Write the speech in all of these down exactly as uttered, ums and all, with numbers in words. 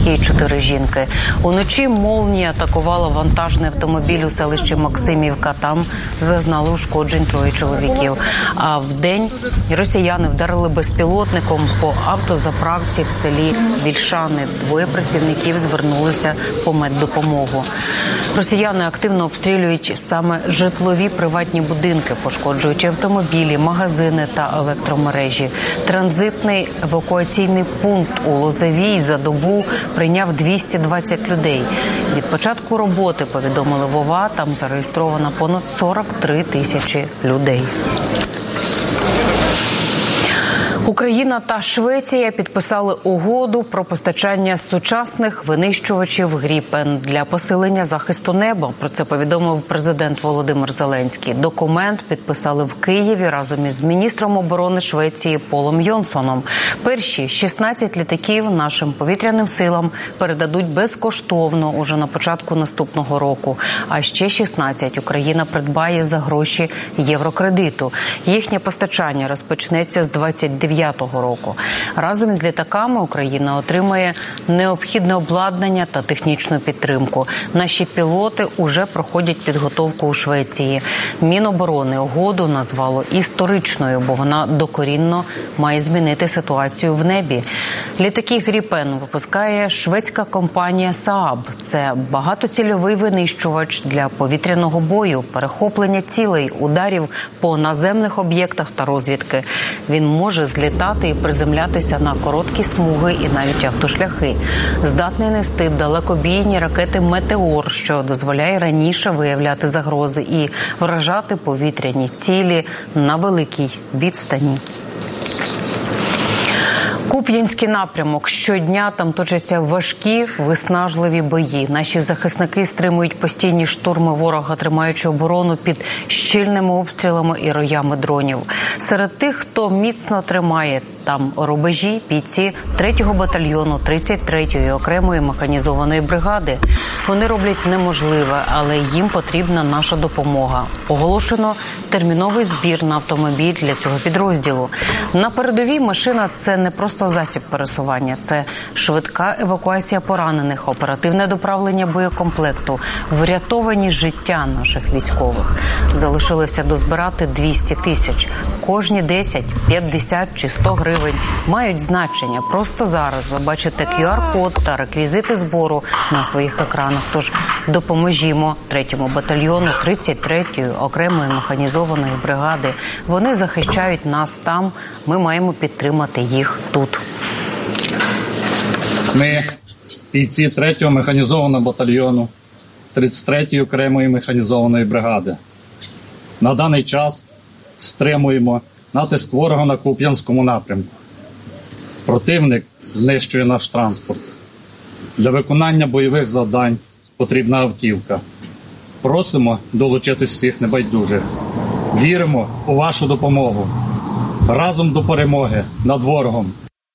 і чотири жінки. Уночі молнія атакувала вантажний автомобіль у селищі Максимівка. Там зазнали ушкоджень троє чоловіків. А вдень росіяни вдарили безпілотником по автозаправці в селі Вільшани. Двоє працівників звернулися по меддопомогу. Росіяни активно обстрілюють саме житлові приватні будинки, пошкоджуючи автомобілі, магазини та електромережі. Транзитний евакуаційний пункт у Лозовій за добу прийняв двісті двадцять людей. Від початку роботи, повідомили в ОВА, там зареєстровано понад сорок три тисячі людей. Україна та Швеція підписали угоду про постачання сучасних винищувачів «Гріпен» для посилення захисту неба. Про це повідомив президент Володимир Зеленський. Документ підписали в Києві разом із міністром оборони Швеції Полом Йонсоном. Перші шістнадцять літаків нашим повітряним силам передадуть безкоштовно уже на початку наступного року. А ще шістнадцять Україна придбає за гроші єврокредиту. Їхнє постачання розпочнеться з двадцять дев'ятого року. Разом із літаками Україна отримає необхідне обладнання та технічну підтримку. Наші пілоти уже проходять підготовку у Швеції. Міноборони угоду назвало історичною, бо вона докорінно має змінити ситуацію в небі. Літаки «Гріпен» випускає шведська компанія «Сааб». Це багатоцільовий винищувач для повітряного бою, перехоплення цілей, ударів по наземних об'єктах та розвідки. Він може злітати і приземлятися на короткі смуги і навіть автошляхи. Здатний нести далекобійні ракети «Метеор», що дозволяє раніше виявляти загрози і вражати повітряні цілі на великій відстані. Куп'янський напрямок. Щодня там точаться важкі, виснажливі бої. Наші захисники стримують постійні штурми ворога, тримаючи оборону під щільними обстрілами і роями дронів. Серед тих, хто міцно тримає там рубежі, бійці третього батальйону тридцять третьої окремої механізованої бригади. Вони роблять неможливе, але їм потрібна наша допомога. Оголошено терміновий збір на автомобіль для цього підрозділу. На передовій машина – це не просто засіб пересування, це швидка евакуація поранених, оперативне доправлення боєкомплекту, врятовані життя наших військових. Залишилося дозбирати двісті тисяч. Кожні десять, п'ятдесят чи сто гривень мають значення. Просто зараз ви бачите кю ар-код та реквізити збору на своїх екранах. Тож допоможімо третьому батальйону тридцять третьої окремої механізованої бригади. Вони захищають нас там, ми маємо підтримати їх тут. Ми, бійці третього механізованого батальйону тридцять третьої окремої механізованої бригади, на даний час стримуємо натиск ворога на Куп'янському напрямку. Противник знищує наш транспорт. Для виконання бойових завдань потрібна автівка. Просимо долучитись всіх небайдужих. Віримо у вашу допомогу. Разом до перемоги над ворогом.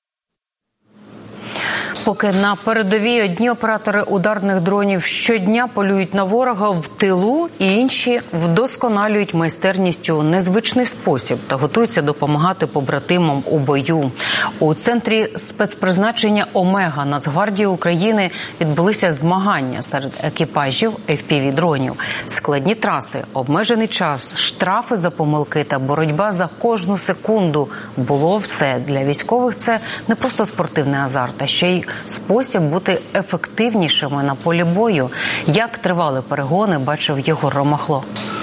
Поки на передовій одні оператори ударних дронів щодня полюють на ворога в тилу, і інші вдосконалюють майстерність у незвичний спосіб та готуються допомагати побратимам у бою. У центрі спецпризначення «Омега» Нацгвардії України відбулися змагання серед екіпажів еф пі ві-дронів. Складні траси, обмежений час, штрафи за помилки та боротьба за кожну секунду. Було все. Для військових це не просто спортивний азарт, а ще й спосіб бути ефективнішими на полі бою. Як тривали перегони, бачив Єгор Ромахло.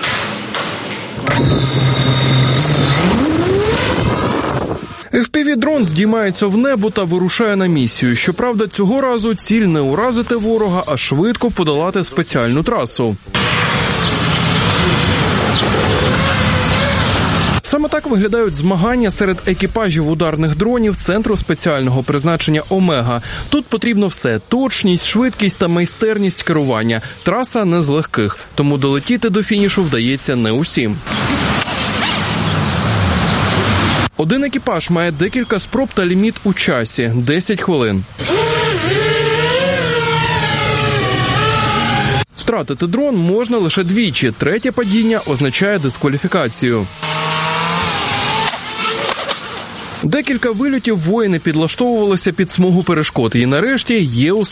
еф пі ві-дрон здіймається в небо та вирушає на місію. Щоправда, цього разу ціль не уразити ворога, а швидко подолати спеціальну трасу. Саме так виглядають змагання серед екіпажів ударних дронів Центру спеціального призначення «Омега». Тут потрібно все – точність, швидкість та майстерність керування. Траса не з легких, тому долетіти до фінішу вдається не усім. Один екіпаж має декілька спроб та ліміт у часі – десять хвилин. Втратити дрон можна лише двічі. Третє падіння означає дискваліфікацію. Декілька вильотів воїни підлаштовувалися під смугу перешкод і нарешті є успіх.